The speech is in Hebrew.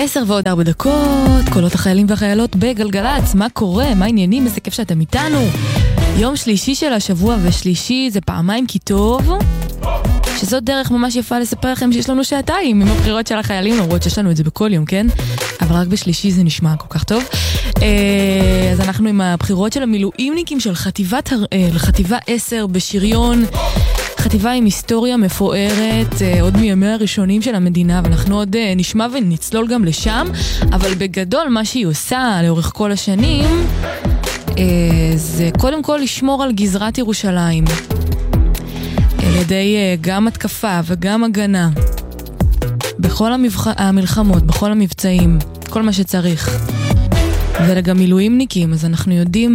10:04, קולות החיילים והחיילות בגלגלץ. מה קורה? מה העניינים? איזה כיף שאתם איתנו. יום שלישי של השבוע, ושלישי זה פעמיים כי טוב, שזאת דרך ממש יפה לספר לכם שיש לנו שעתיים עם הבחירות של החיילים, למרות שיש לנו את זה בכל יום, כן? אבל רק בשלישי זה נשמע כל כך טוב. אז אנחנו עם הבחירות של המילואימניקים של חטיבה 10 בשריון, חטיבה עם היסטוריה מפוארת, עוד מימי הראשונים של המדינה, ואנחנו עוד נשמע ונצלול גם לשם, אבל בגדול מה שהיא עושה לאורך כל השנים, זה קודם כל לשמור על גזרת ירושלים, על ידי גם התקפה וגם הגנה, בכל המלחמות, בכל המבצעים, כל מה שצריך. ולגם מילואימניקים, אז אנחנו יודעים